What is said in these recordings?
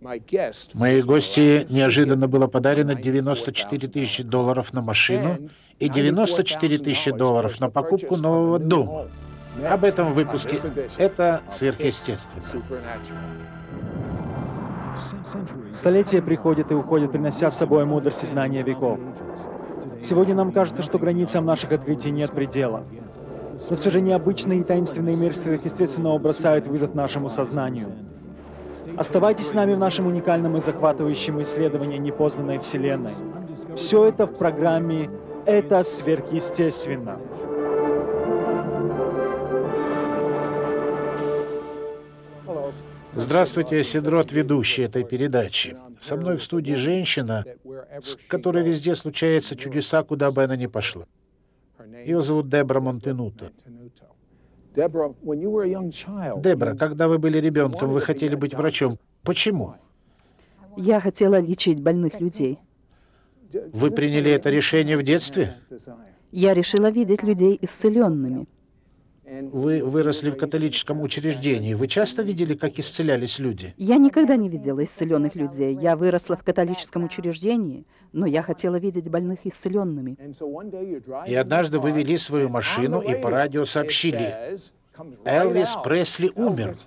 Моей гости неожиданно было подарено $94 тысячи на машину и $94 тысячи на покупку нового дома. Об этом в выпуске «Это сверхъестественно». Столетия приходят и уходят, принося с собой мудрость и знания веков. Сегодня нам кажется, что границам наших открытий нет предела. Но все же необычный и таинственный мир сверхъестественного бросает вызов нашему сознанию. Оставайтесь с нами в нашем уникальном и захватывающем исследовании непознанной Вселенной. Все это в программе «Это сверхъестественно». Здравствуйте, я Седрот, ведущий этой передачи. Со мной в студии женщина, с которой везде случаются чудеса, куда бы она ни пошла. Ее зовут Дебра Монтенуто. Дебра, когда вы были ребенком, вы хотели быть врачом. Почему? Я хотела лечить больных людей. Вы приняли это решение в детстве? Я решила видеть людей исцеленными. Вы выросли в католическом учреждении. Вы часто видели, как исцелялись люди? Я никогда не видела исцеленных людей. Я выросла в католическом учреждении, но я хотела видеть больных исцеленными. И однажды вы вели свою машину и по радио сообщили: Элвис Пресли умер.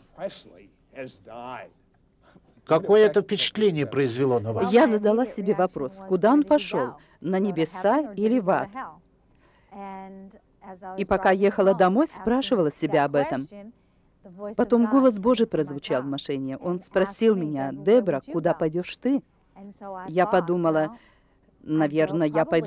Какое это впечатление произвело на вас? Я задала себе вопрос, куда он пошел, на небеса или в ад? И пока ехала домой, спрашивала себя об этом. Потом голос Божий прозвучал в машине. Он спросил меня: «Дебра, куда пойдешь ты?» Я подумала, наверное, я пойду